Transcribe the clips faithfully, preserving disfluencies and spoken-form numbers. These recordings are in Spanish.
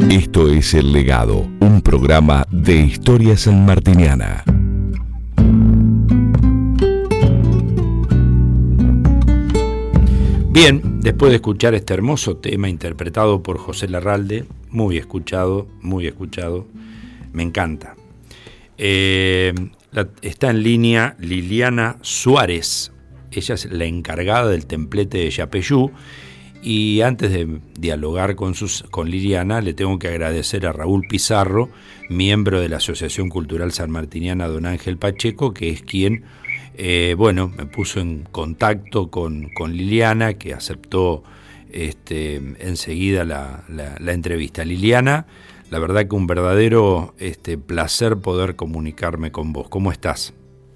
Esto es El Legado, un programa de historia sanmartiniana. Bien, después de escuchar este hermoso tema interpretado por José Larralde, muy escuchado, muy escuchado, me encanta. Eh, la, está en línea Liliana Suárez, ella es la encargada del templete de Yapeyú, y antes de dialogar con, sus, con Liliana, le tengo que agradecer a Raúl Pizarro, miembro de la Asociación Cultural Sanmartiniana Don Ángel Pacheco, que es quien, eh, bueno, me puso en contacto con, con Liliana, que aceptó este, enseguida la, la, la entrevista. Liliana, la verdad que un verdadero este, placer poder comunicarme con vos. ¿Cómo estás?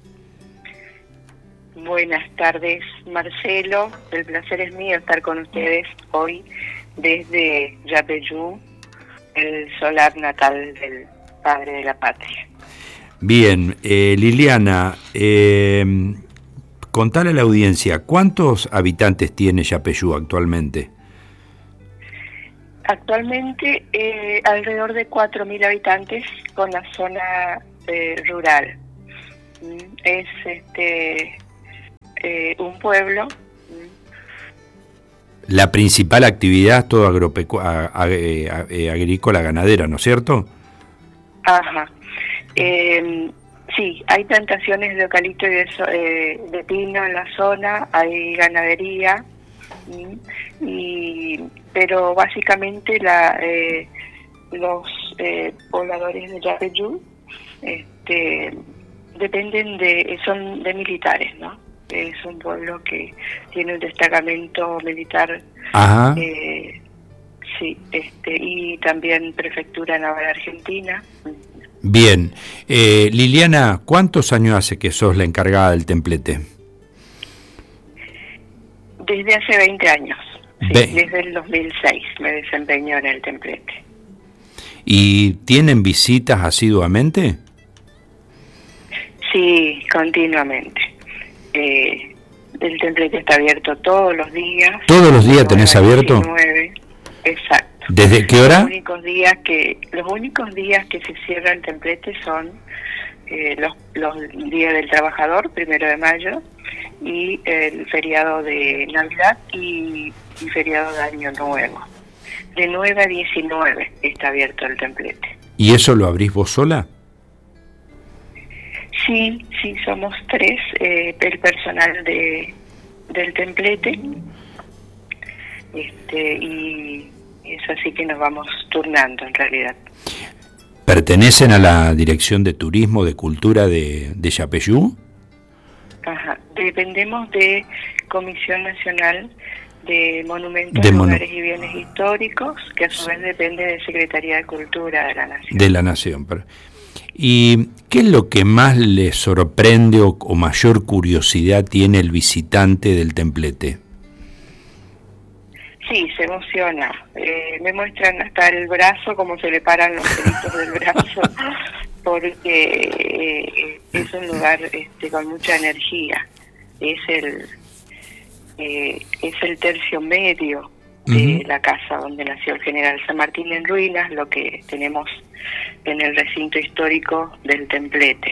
Buenas tardes, Marcelo. El placer es mío estar con ustedes hoy desde Yapeyú, el solar natal del padre de la patria. Bien, eh, Liliana, eh, contale a la audiencia, ¿cuántos habitantes tiene Yapeyú actualmente? Actualmente eh, alrededor de cuatro mil habitantes con la zona eh, rural. Es este... Eh, un pueblo. La principal actividad es todo agropecu- a, a, a, a, agrícola ganadera, ¿no es cierto? Ajá. Eh, sí, hay plantaciones de eucalipto y de, eh, de pino en la zona, hay ganadería, y, pero básicamente la, eh, los eh, pobladores de Yapeyú este, dependen de, son de militares, ¿no? Es un pueblo que tiene un destacamento militar. Ajá. Eh, sí, este, y también prefectura naval argentina. Bien. Eh, Liliana, ¿cuántos años hace que sos la encargada del templete? Desde hace veinte años. Sí, Ve- desde el dos mil seis me desempeño en el templete. ¿Y tienen visitas asiduamente? Sí, continuamente. Eh, el templete está abierto todos los días. ¿Todos los días tenés abierto? diecinueve, exacto. ¿Desde qué hora? Los únicos días que los únicos días que se cierra el templete son eh, los, los días del trabajador, primero de mayo, y el feriado de Navidad y, y feriado de Año Nuevo. De nueve a diecinueve está abierto el templete. ¿Y eso lo abrís vos sola? Sí, sí, somos tres, eh, el personal de del templete, este, y es así que nos vamos turnando en realidad. ¿Pertenecen a la Dirección de Turismo, de Cultura de, de Yapeyú? Ajá, dependemos de Comisión Nacional de Monumentos, De monu- Lugares y Bienes Históricos, que a su vez depende de Secretaría de Cultura de la Nación. De la Nación. pero- ¿Y qué es lo que más le sorprende o, o mayor curiosidad tiene el visitante del templete? Sí, se emociona. Eh, me muestran hasta el brazo, cómo se le paran los pelitos del brazo, porque eh, es un lugar este, con mucha energía. Es el eh, es el tercio medio de Ujú. la casa donde nació el general San Martín en ruinas, lo que tenemos en el recinto histórico del templete.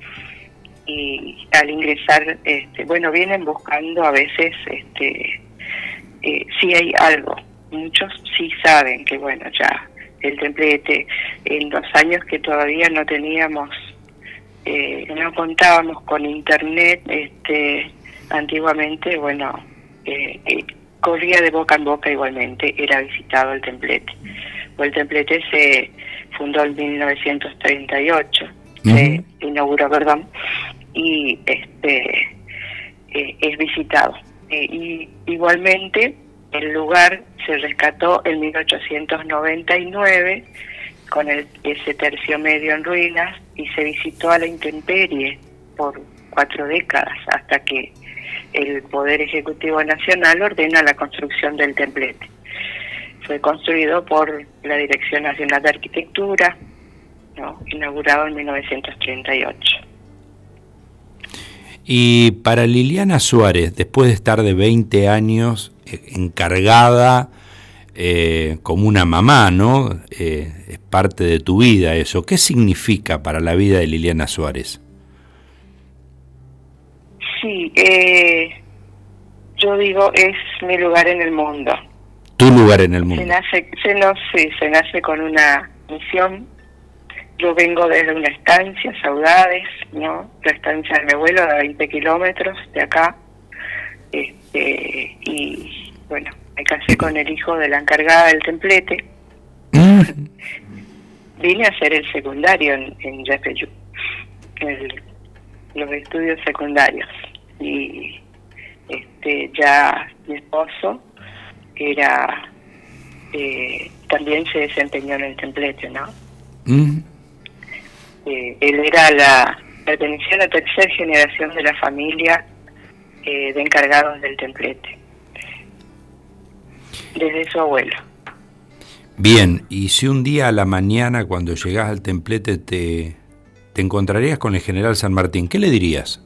Y al ingresar, este, bueno, vienen buscando a veces, este, eh, si hay algo. Muchos sí saben que, bueno, ya el templete, en los años que todavía no teníamos, eh, no contábamos con internet, este, antiguamente, bueno, eh, eh, corría de boca en boca igualmente, era visitado el templete. O el templete se fundó en mil novecientos treinta y ocho, uh-huh. se inauguró, perdón, y este eh, es visitado. Eh, y igualmente el lugar se rescató en mil ochocientos noventa y nueve con el, ese tercio medio en ruinas, y se visitó a la intemperie por cuatro décadas hasta que el Poder Ejecutivo Nacional ordena la construcción del templete. Fue construido por la Dirección Nacional de Arquitectura, ¿no? Inaugurado en mil novecientos treinta y ocho. Y para Liliana Suárez, después de estar de veinte años encargada eh, como una mamá, ¿no? Eh, es parte de tu vida eso. ¿Qué significa para la vida de Liliana Suárez? Sí, eh, yo digo, es mi lugar en el mundo. Tu lugar en el mundo. Se nace, se, no, sí, se nace con una misión. Yo vengo desde una estancia, Saudades, ¿no? La estancia de mi abuelo, a veinte kilómetros de acá. Este, y bueno, me casé con el hijo de la encargada del templete. Mm. Vine a hacer el secundario en, en Yapeyú, el, los estudios secundarios. Y este, ya mi esposo era eh, también se desempeñó en el templete, ¿no? Mm. Eh, él era la pertenecía a la tercera generación de la familia eh, de encargados del templete, desde su abuelo. Bien, y si un día a la mañana cuando llegás al templete te, te encontrarías con el general San Martín, ¿qué le dirías?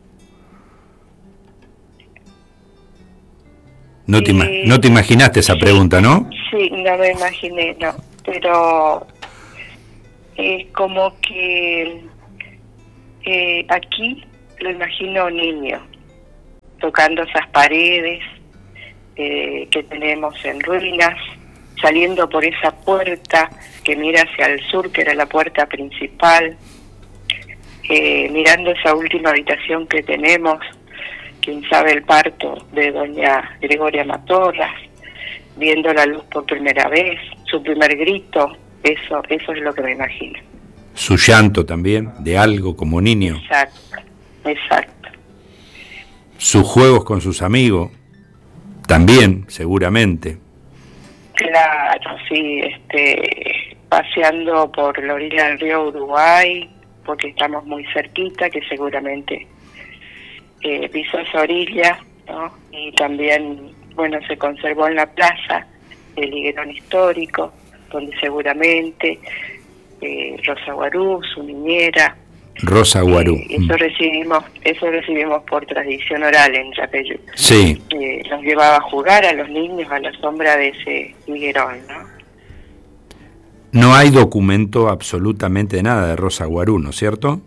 No te, eh, no te imaginaste esa sí, pregunta, ¿no? Sí, no me imaginé, no. Pero es como que eh, aquí lo imagino niño, tocando esas paredes eh, que tenemos en ruinas, saliendo por esa puerta que mira hacia el sur, que era la puerta principal, eh, mirando esa última habitación que tenemos, quién sabe el parto de doña Gregoria Matorras, viendo la luz por primera vez, su primer grito, eso eso es lo que me imagino. Su llanto también, de algo como niño. Exacto, exacto. Sus juegos con sus amigos, también, seguramente. Claro, sí, este, paseando por la orilla del río Uruguay, porque estamos muy cerquita, que seguramente eh, pisó esa orilla, ¿no? Y también, bueno, se conservó en la plaza el higuerón histórico, donde seguramente eh, Rosa Guarú, su niñera, Rosa Guarú. Eh, eso recibimos, eso recibimos por tradición oral en Yapeyú. Sí. Eh, nos llevaba a jugar a los niños a la sombra de ese higuerón, ¿no? No hay documento absolutamente de nada de Rosa Guarú, ¿no es cierto?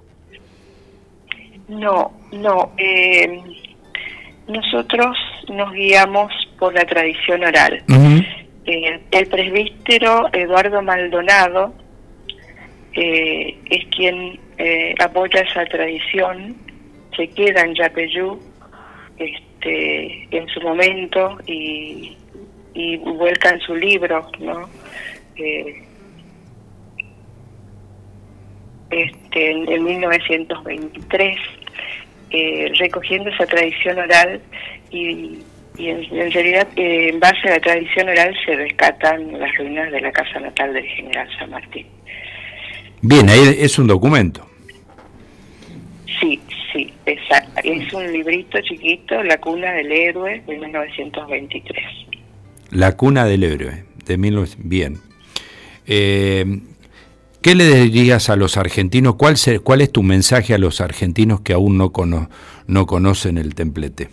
No, no. Eh, nosotros nos guiamos por la tradición oral. Uh-huh. eh, el presbítero Eduardo Maldonado eh, es quien eh, apoya esa tradición, se queda en Yapeyú este, en su momento y, y vuelca en su libro, ¿no? Eh, este, en, en mil novecientos veintitrés, eh, recogiendo esa tradición oral y, y en, en realidad eh, en base a la tradición oral se rescatan las ruinas de la casa natal del general San Martín. Bien, ahí es un documento. Sí, sí, exacto. Es un librito chiquito, La cuna del héroe, de mil novecientos veintitrés. La cuna del héroe, de mil novecientos... Bien. Eh, ¿Qué le dirías a los argentinos? ¿Cuál, se, ¿Cuál es tu mensaje a los argentinos que aún no, cono, no conocen el templete?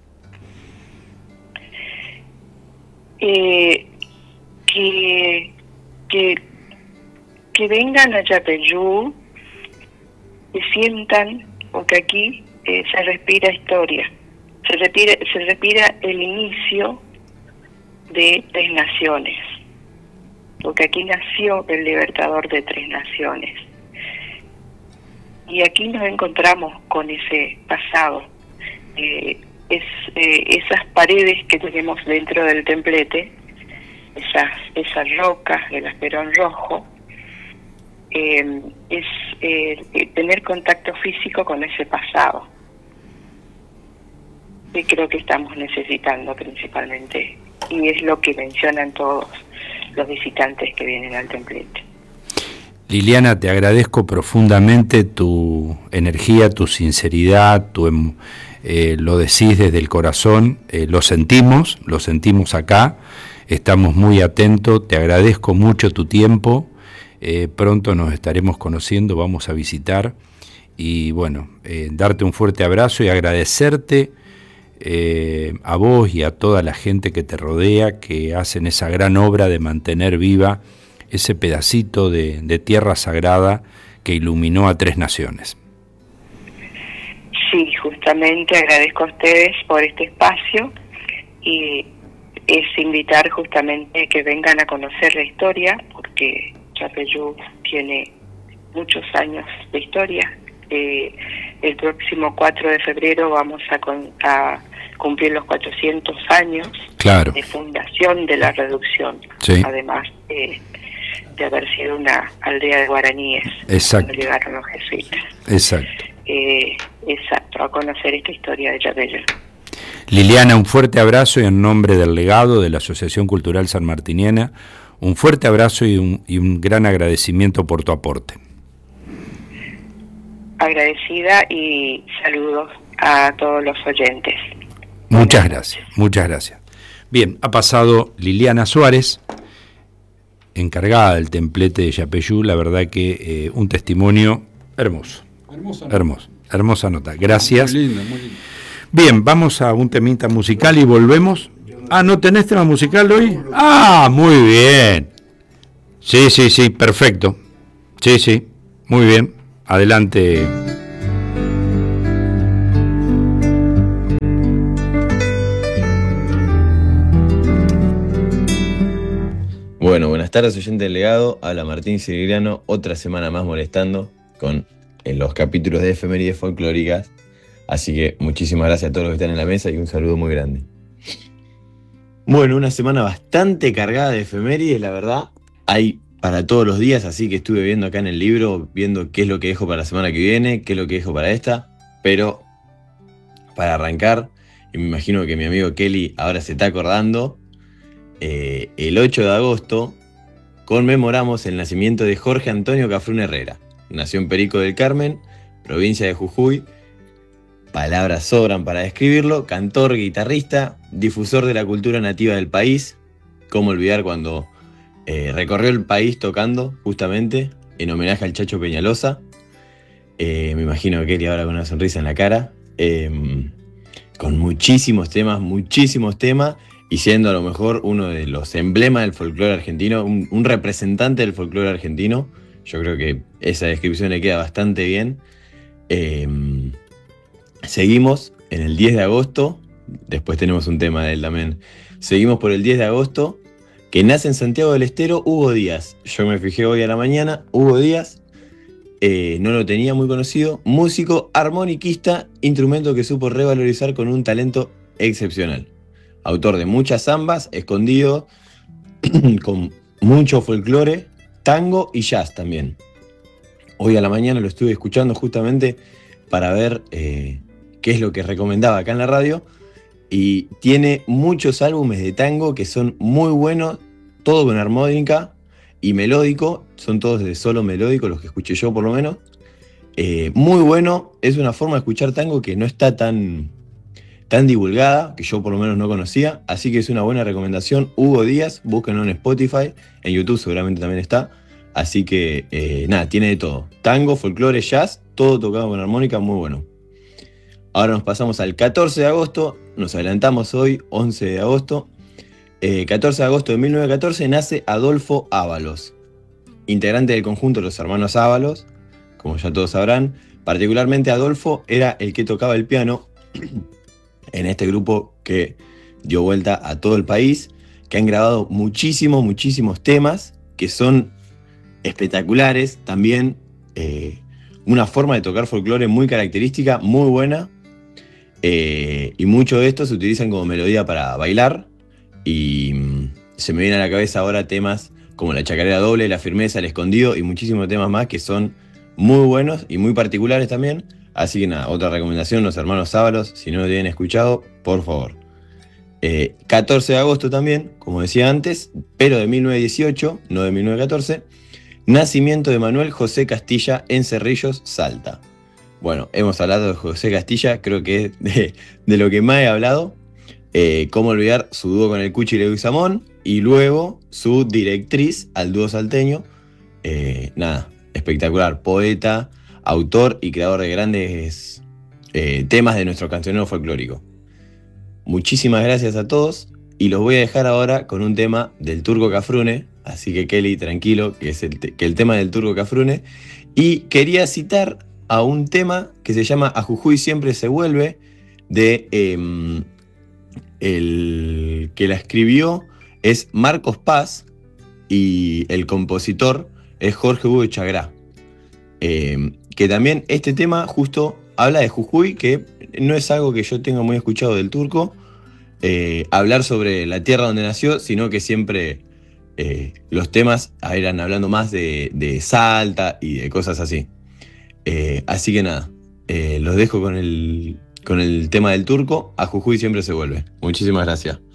Eh, que, que, que vengan a Yapeyú, que sientan, porque aquí eh, se respira historia, se respira, se respira el inicio de tres naciones, porque aquí nació el libertador de tres naciones. Y aquí nos encontramos con ese pasado, eh, es, eh, esas paredes que tenemos dentro del templete, esas, esas rocas, el asperón rojo, eh, es eh, tener contacto físico con ese pasado. Y creo que estamos necesitando principalmente, y es lo que mencionan todos los visitantes que vienen al templete. Liliana, te agradezco profundamente tu energía, tu sinceridad, tu, eh, lo decís desde el corazón, eh, lo sentimos, lo sentimos acá, estamos muy atentos, te agradezco mucho tu tiempo, eh, pronto nos estaremos conociendo, vamos a visitar y bueno, eh, darte un fuerte abrazo y agradecerte eh, a vos y a toda la gente que te rodea, que hacen esa gran obra de mantener viva ese pedacito de, de tierra sagrada que iluminó a tres naciones. Sí, justamente agradezco a ustedes por este espacio y es invitar justamente que vengan a conocer la historia, porque Yapeyú tiene muchos años de historia. Eh, el próximo cuatro de febrero vamos a, con, a cumplir los cuatrocientos años claro. de fundación de la reducción, sí. además de, de haber sido una aldea de guaraníes exacto. cuando llegaron los jesuitas. Exacto. Eh, exacto, a conocer esta historia de Yapeyú. Liliana, un fuerte abrazo y en nombre del legado de la Asociación Cultural Sanmartiniana, un fuerte abrazo y un, y un gran agradecimiento por tu aporte. Agradecida y saludos a todos los oyentes. Muchas gracias, muchas gracias. Bien, ha pasado Liliana Suárez, encargada del templete de Yapeyú, la verdad que eh, un testimonio hermoso. Hermosa nota. Hermoso, hermosa nota. Gracias. Muy linda, muy linda. Bien, vamos a un temita musical y volvemos. Ah, ¿no tenés tema musical hoy? Ah, muy bien. Sí, sí, sí, perfecto. Sí, sí, muy bien. Adelante. Bueno, buenas tardes, oyente del legado. Habla Martín Sirigliano, otra semana más molestando con eh, los capítulos de efemérides folclóricas. Así que muchísimas gracias a todos los que están en la mesa y un saludo muy grande. Bueno, una semana bastante cargada de efemérides, la verdad. Hay para todos los días, así que estuve viendo acá en el libro, viendo qué es lo que dejo para la semana que viene, qué es lo que dejo para esta. Pero para arrancar, y me imagino que mi amigo Kelly ahora se está acordando, eh, el ocho de agosto conmemoramos el nacimiento de Jorge Antonio Cafrún Herrera. Nació en Perico del Carmen, provincia de Jujuy. Palabras sobran para describirlo: cantor, guitarrista, difusor de la cultura nativa del país. Cómo olvidar cuando eh, recorrió el país tocando, justamente, en homenaje al Chacho Peñalosa. Eh, me imagino que Kelly ahora con una sonrisa en la cara. Eh, con muchísimos temas, muchísimos temas, y siendo a lo mejor uno de los emblemas del folclore argentino, un, un representante del folclore argentino. Yo creo que esa descripción le queda bastante bien. Eh, Seguimos en el diez de agosto, después tenemos un tema de él también. Seguimos por el diez de agosto, que nace en Santiago del Estero Hugo Díaz. Yo me fijé hoy a la mañana, Hugo Díaz, eh, no lo tenía muy conocido, músico, armoniquista, instrumento que supo revalorizar con un talento excepcional. Autor de muchas zambas, escondido, con mucho folclore, tango y jazz también. Hoy a la mañana lo estuve escuchando justamente para ver eh, qué es lo que recomendaba acá en la radio, y tiene muchos álbumes de tango que son muy buenos, todo con armónica y melódico, son todos de solo melódico, los que escuché yo por lo menos. Eh, muy bueno, es una forma de escuchar tango que no está tan, tan divulgada, que yo por lo menos no conocía, así que es una buena recomendación. Hugo Díaz, búsquenlo en Spotify, en YouTube seguramente también está, así que eh, nada, tiene de todo, tango, folclore, jazz, todo tocado con armónica, muy bueno. Ahora nos pasamos al catorce de agosto, nos adelantamos hoy, once de agosto. Eh, catorce de agosto de mil novecientos catorce nace Adolfo Ábalos, integrante del conjunto Los Hermanos Ábalos, como ya todos sabrán. Particularmente Adolfo era el que tocaba el piano en este grupo que dio vuelta a todo el país, que han grabado muchísimos, muchísimos temas que son espectaculares también. Eh, una forma de tocar folclore muy característica, muy buena. Eh, y muchos de estos se utilizan como melodía para bailar, y mm, se me vienen a la cabeza ahora temas como la chacarera doble, la firmeza, el escondido y muchísimos temas más que son muy buenos y muy particulares también. Así que nada, otra recomendación, Los Hermanos Ábalos, si no lo tienen escuchado, por favor. Eh, catorce de agosto también, como decía antes, pero de mil novecientos dieciocho, no de mil novecientos catorce, nacimiento de Manuel José Castilla en Cerrillos, Salta. Bueno, hemos hablado de José Castilla, creo que es de, de lo que más he hablado. Eh, cómo olvidar su dúo con el Cuchi Leguizamón y luego su directriz al dúo salteño. Eh, nada, espectacular, poeta, autor y creador de grandes eh, temas de nuestro cancionero folclórico. muchísimas gracias a todos y los voy a dejar ahora con un tema del Turco Cafrune, así que Kelly, tranquilo, que es el, te- que el tema del Turco Cafrune. Y quería citar a un tema que se llama A Jujuy siempre se vuelve, de em, el que la escribió es Marcos Paz y el compositor es Jorge Hugo Chagrá. Eh, que también este tema justo habla de Jujuy, que no es algo que yo tenga muy escuchado del Turco, eh, hablar sobre la tierra donde nació, sino que siempre eh, los temas eran hablando más de, de Salta y de cosas así. Eh, así que nada, eh, los dejo con el, con el tema del Turco, A Jujuy siempre se vuelve. Muchísimas gracias.